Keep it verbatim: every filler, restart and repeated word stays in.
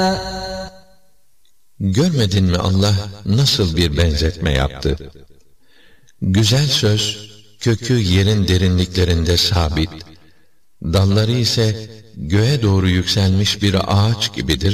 Görmedin mi Allah nasıl bir benzetme yaptı? Güzel söz, kökü yerin derinliklerinde sabit, dalları ise göğe doğru yükselmiş bir ağaç gibidir